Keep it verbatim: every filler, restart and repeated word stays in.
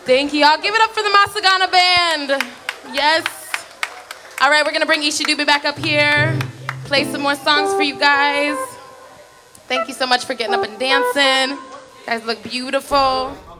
Thank you, y'all. Give it up for the Masagana Band. Yes. All right, we're gonna bring Ishi Dube back up here, play some more songs for you guys. Thank you so much for getting up and dancing. You guys look beautiful.